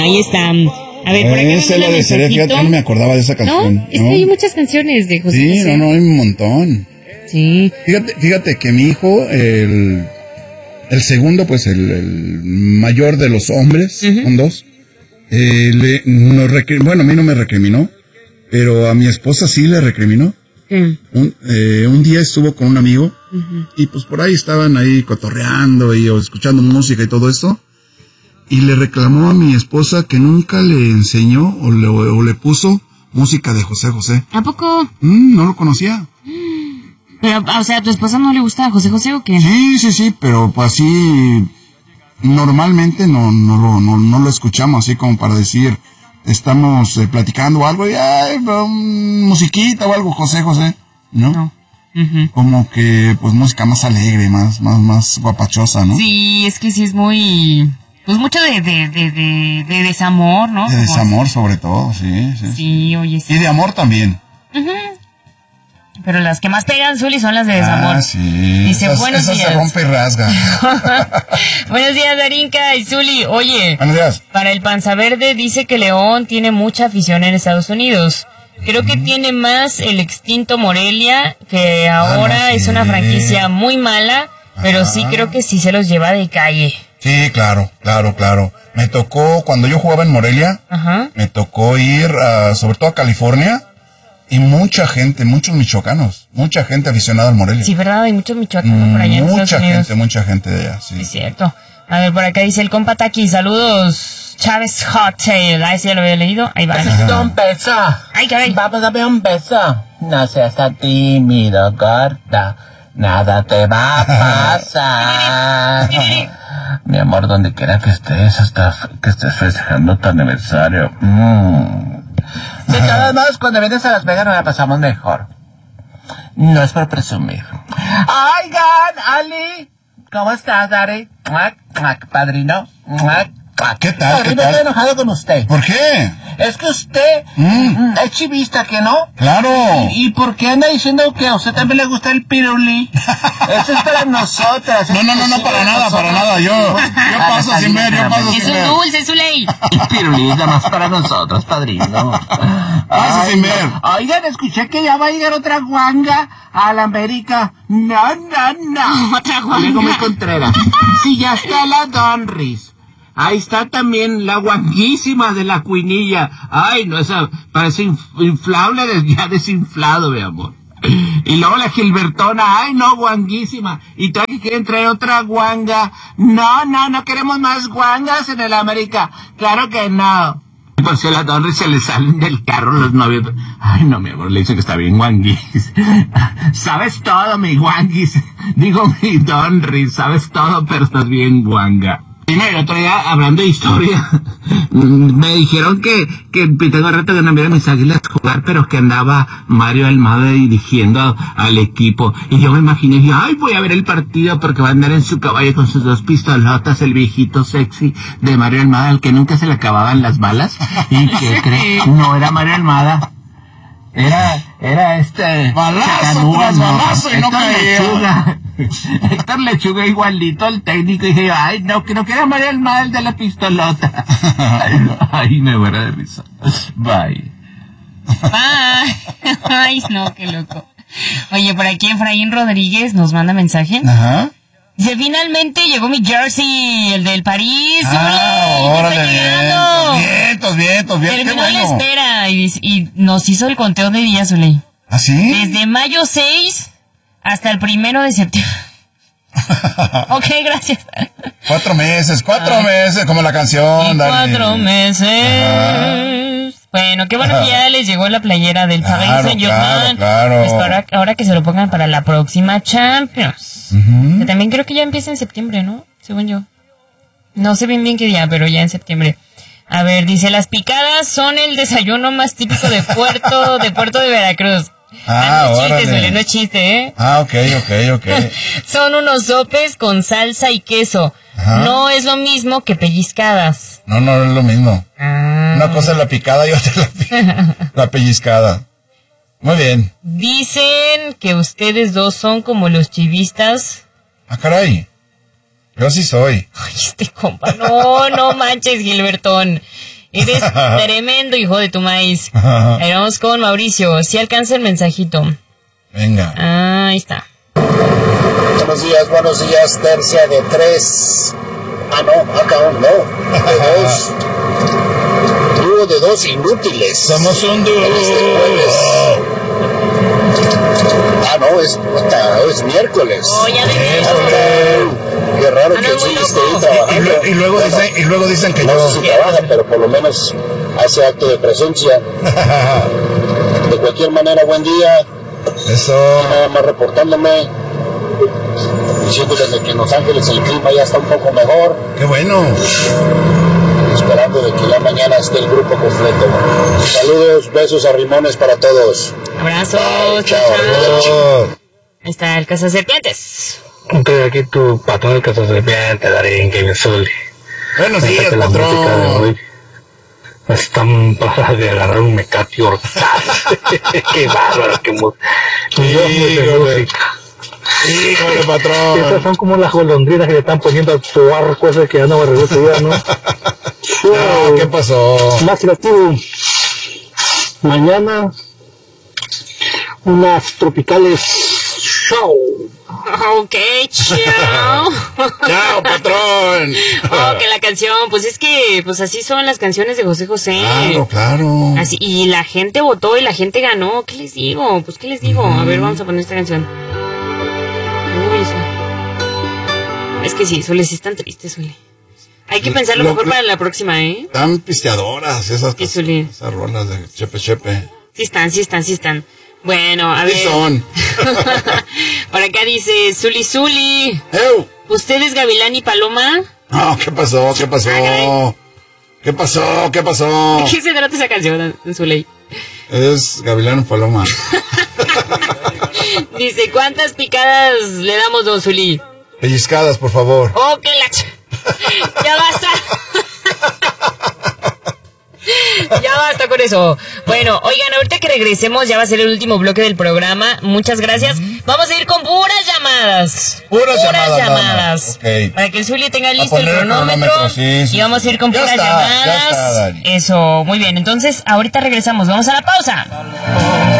Ahí está. A ver, por acá Esa es la de Seré, fíjate, no me acordaba de esa canción. No, es que hay muchas canciones de José Sí, José. hay un montón. Sí. Fíjate que mi hijo, el segundo, pues el mayor de los hombres, son dos, bueno, a mí no me recriminó, pero a mi esposa sí le recriminó. Un día estuvo con un amigo y pues por ahí estaban ahí cotorreando y escuchando música y todo esto, y le reclamó a mi esposa que nunca le enseñó o le puso música de José José. ¿A poco? No lo conocía. Pero, o sea, ¿a tu esposa no le gusta José José o qué? Sí, pero pues así normalmente no lo escuchamos así como para decir, estamos platicando o algo y musiquita o algo José José, ¿no? Como que pues música más alegre, más guapachosa, ¿no? Sí, es que sí es muy, pues mucho de desamor, ¿no? De desamor sobre todo, sí. Sí, oye, sí. Y de amor también. Pero las que más pegan, Zuli, son las de desamor. Ah, sí. Dice, buenos días. Se rompe y rasga. Buenos días, Darinka y Zuli. Oye, buenos días. Para el Panza Verde dice que León tiene mucha afición en Estados Unidos. Creo que tiene más el extinto Morelia, que ahora es una franquicia muy mala, pero sí creo que sí se los lleva de calle. Sí, claro. Me tocó, cuando yo jugaba en Morelia, me tocó ir sobre todo a California. Y mucha gente, muchos michoacanos, mucha gente aficionada al Morelia. Sí, ¿verdad? Hay muchos michoacanos por allá en Estados Unidos. Mucha gente de allá, sí. Es cierto. A ver, por acá dice el compa Taki, saludos, Chávez Hot Tail. Ahí sí ya lo había leído. Ahí va. Necesito un beso. Ay, caray. Vamos a ver un beso. No seas tan tímido, gorda. Nada te va a pasar. Mi amor, donde quiera que estés, hasta que estés festejando tu aniversario. De todos modos, cuando vienes a Las Vegas nos la pasamos mejor. No es por presumir. Oigan, Ali, ¿cómo estás, Dari? Padrino. ¿Qué tal? Padrino, estoy enojado con usted. ¿Por qué? Es que usted es chivista, ¿que no? Claro. ¿Y por qué anda diciendo que a usted también le gusta el pirulí? Eso es para nosotras. No, para nada. Yo paso sin ver, Es un dulce, Zuley. El pirulí es nada más para nosotros, padrino. Paso sin ver. Oigan, escuché que ya va a llegar otra guanga a la América. No. Otra guanga. Amigo muy Contreras. Sí, ya está la Donris. Ahí está también la guanguísima de la Cuinilla. Ay, no, esa parece inflable, ya desinflado, mi amor. Y luego la Gilbertona, ay, no, guanguísima. Y todavía quieren traer otra guanga. No queremos más guangas en el América. Claro que no. Pues a la Donris se le salen del carro los novios. Ay, no, mi amor, le dice que está bien guanguis. Sabes todo, mi guanguis. Digo, mi Donris, sabes todo, pero estás bien guanga. Y el otro día, hablando de historia, me dijeron que tengo rato que no viera mis Águilas jugar, pero que andaba Mario Almada dirigiendo al equipo. Y yo me imaginé, ay, voy a ver el partido porque va a andar en su caballo con sus dos pistolotas, el viejito sexy de Mario Almada, al que nunca se le acababan las balas. ¿Y qué cree? No era Mario Almada. Era balazo tras balazo y no caía. Héctor Lechuga igualito al técnico, y dije, ay, no, que no quiera Mario Almada, el de la pistolota. Ay, me muero de risa. Bye. Ay, no, qué loco. Oye, por aquí Efraín Rodríguez nos manda mensaje. Dice, finalmente llegó mi jersey, el del París. ¡Órale! Vientos. Terminó la espera y nos hizo el conteo de días, Zuley. ¿Ah, sí? Desde mayo 6 hasta el 1 de septiembre. Ok, gracias. 4 meses, como la canción. 4 meses. Bueno, qué bueno que ya les llegó la playera del Paris Saint-Germain. Claro. Pues ahora que se lo pongan para la próxima Champions. Que también creo que ya empieza en septiembre, ¿no? Según yo. No sé bien qué día, pero ya en septiembre. A ver, dice, las picadas son el desayuno más típico de Puerto de Veracruz. No es chiste, ¿eh? Ok. Son unos sopes con salsa y queso. No es lo mismo que pellizcadas. No es lo mismo. Una cosa es la picada y otra la pellizcada. Muy bien. Dicen que ustedes dos son como los chivistas. Ah, caray. Yo sí soy. Ay, compa. No manches, Gilbertón. Eres tremendo hijo de tu maíz. Ahí vamos con Mauricio. Si alcanza el mensajito. Venga. Ahí está. Buenos días, tercia de 3. No, de 2. Dúo de 2 inútiles. Somos un dúo. Es miércoles. Oh, ya de Qué raro que sí esté ahí trabajando. Y luego dicen que no sé si trabaja, pero por lo menos hace acto de presencia. De cualquier manera, buen día. Eso. Nada más reportándome, diciéndoles de que en Los Ángeles el clima ya está un poco mejor. Qué bueno. Esperando de que ya mañana esté el grupo completo. Saludos, besos, arrimones para todos. Abrazos. Chao. Ahí está el Cazaserpientes. Estoy aquí tu patrón del Cazaserpientes, Darín, que me suele. Buenos días, La música de patrón. hoy están para de agarrar un mecate hortaz. Qué bárbaro, qué música. Híjole, Estas patrón. son como las golondrinas que le están poniendo al puerco ese que ya no me regresa ya, ¿no? No, ¿qué pasó? Más creativo. Mañana unas tropicales show. Ok, chao. Chao, patrón. Oh, que la canción, pues es que, pues así son las canciones de José José. Claro. Así, y la gente votó y la gente ganó. ¿Qué les digo? Pues, ¿qué les digo? A ver, vamos a poner esta canción. Uy, es que sí, Sole, sí están tristes, Sole. Hay que pensarlo mejor para la próxima, ¿eh? Están pisteadoras esas Sí, Sole. esas rolas de Chepe. Sí están. Bueno, a ver. Sí son. Por acá dice Zuli. ¡Ew! ¿Usted es Gavilán y Paloma? No, ¿qué pasó? ¿Qué pasó? ¿Qué pasó? ¿De qué se trata esa canción, Zuli? Es Gavilán Paloma. Dice, ¿cuántas picadas le damos, don Zuli? Pellizcadas, por favor. ¡Oh, qué ya basta! Ya basta con eso. Bueno, oigan, ahorita que regresemos ya va a ser el último bloque del programa. Muchas gracias. Vamos a ir con puras llamadas. Puras llamadas. Okay. Para que el Zuli tenga listo el poner el cronómetro. sí. Y vamos a ir con Ya puras está, llamadas. ya está, Dani. Eso, muy bien. Entonces, ahorita regresamos. Vamos a la pausa.